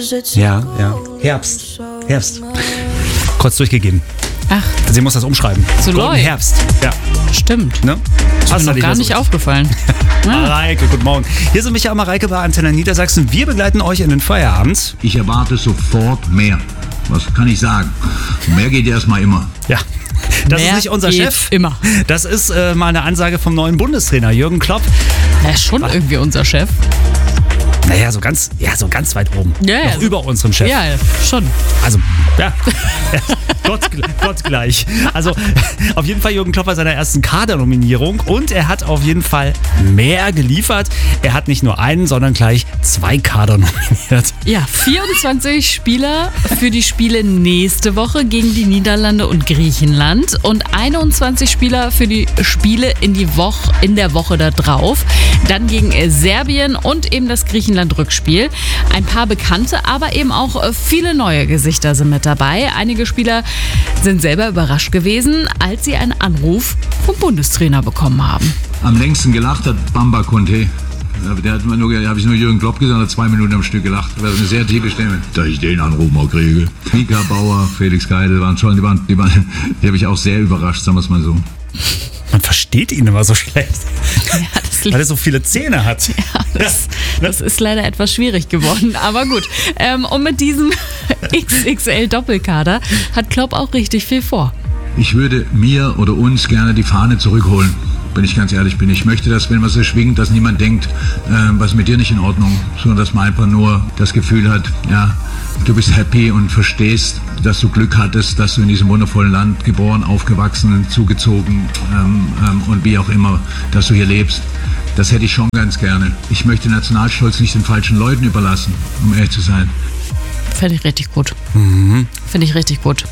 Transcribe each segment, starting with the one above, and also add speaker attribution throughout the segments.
Speaker 1: Ja. Herbst. Kurz durchgegeben.
Speaker 2: Ach,
Speaker 1: Sie muss das umschreiben.
Speaker 2: So
Speaker 1: Golden
Speaker 2: Leute.
Speaker 1: Herbst. Ja.
Speaker 2: stimmt.
Speaker 1: Ne?
Speaker 2: Ist mir noch gar nicht aufgefallen.
Speaker 1: Mareike, guten Morgen. Hier sind Michael und Mareike bei Antenne Niedersachsen. Wir begleiten euch in den Feierabend.
Speaker 3: Ich erwarte sofort mehr. Was kann ich sagen? Mehr geht erstmal immer.
Speaker 1: Ja. Das
Speaker 2: Mehr
Speaker 1: ist nicht unser
Speaker 2: geht
Speaker 1: Chef.
Speaker 2: immer.
Speaker 1: Das ist mal eine Ansage vom neuen Bundestrainer Jürgen Klopp.
Speaker 2: Er ist schon irgendwie unser Chef.
Speaker 1: Naja, so ganz weit oben.
Speaker 2: Ja,
Speaker 1: Noch
Speaker 2: so.
Speaker 1: über unserem Chef.
Speaker 2: Ja, schon.
Speaker 1: Also, ja. Gott gleich. Also, auf jeden Fall Jürgen Klopp bei seiner ersten Kadernominierung und er hat auf jeden Fall mehr geliefert. Er hat nicht nur einen, sondern gleich 2 Kader nominiert.
Speaker 2: Ja, 24 Spieler für die Spiele nächste Woche gegen die Niederlande und Griechenland und 21 Spieler für die Spiele in der Woche da drauf. Dann gegen Serbien und eben das Griechenland-Rückspiel. Ein paar bekannte, aber eben auch viele neue Gesichter sind mit dabei. Einige Spieler sind selber überrascht gewesen, als sie einen Anruf vom Bundestrainer bekommen haben.
Speaker 3: Am längsten gelacht hat Bamba Conte. Der hat habe ich nur Jürgen Klopp gesagt, hat 2 Minuten am Stück gelacht. Das ist eine sehr tiefe Stimme. Dass ich den Anruf mal kriege. Mika Bauer, Felix Keidel waren schon, die habe ich auch sehr überrascht, sagen wir es mal so.
Speaker 1: Man versteht ihn immer so schlecht,
Speaker 2: Ja,
Speaker 1: weil er so viele Zähne hat.
Speaker 2: das ist leider etwas schwierig geworden, aber gut. Und mit diesem XXL-Doppelkader hat Klopp auch richtig viel vor.
Speaker 3: Ich würde mir oder uns gerne die Fahne zurückholen, wenn ich ganz ehrlich bin. Ich möchte, dass, wenn man so schwingt, dass niemand denkt, was ist mit dir nicht in Ordnung, sondern dass man einfach nur das Gefühl hat, ja, du bist happy und verstehst, dass du Glück hattest, dass du in diesem wundervollen Land geboren, aufgewachsen, zugezogen und wie auch immer, dass du hier lebst. Das hätte ich schon ganz gerne. Ich möchte Nationalstolz nicht den falschen Leuten überlassen, um ehrlich zu sein.
Speaker 2: Finde ich richtig gut. Finde ich richtig gut.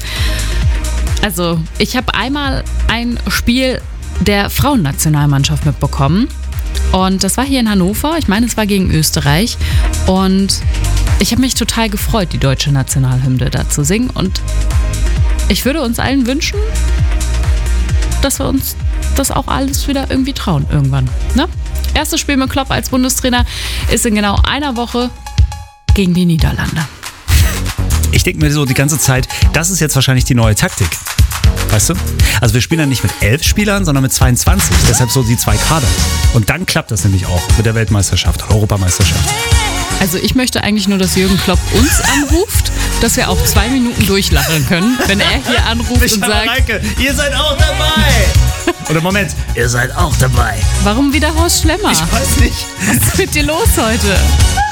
Speaker 2: Also, ich habe einmal ein Spiel der Frauennationalmannschaft mitbekommen. Und das war hier in Hannover. Ich meine, es war gegen Österreich. Und ich habe mich total gefreut, die deutsche Nationalhymne da zu singen. Und ich würde uns allen wünschen, dass wir uns das auch alles wieder irgendwie trauen irgendwann. Ne? Erstes Spiel mit Klopp als Bundestrainer ist in genau einer Woche gegen die Niederlande.
Speaker 1: Ich denke mir so die ganze Zeit, das ist jetzt wahrscheinlich die neue Taktik. Weißt du? Also wir spielen dann nicht mit 11 Spielern, sondern mit 22. Deshalb so die 2 Kader. Und dann klappt das nämlich auch mit der Weltmeisterschaft, Europameisterschaft.
Speaker 2: Also ich möchte eigentlich nur, dass Jürgen Klopp uns anruft, dass wir auch 2 Minuten durchlachen können, wenn er hier anruft und sagt,
Speaker 1: Mareike, ihr seid auch dabei. Oder Moment, ihr seid auch dabei.
Speaker 2: warum wieder Horst Schlemmer?
Speaker 1: Ich weiß nicht.
Speaker 2: Was ist mit dir los heute?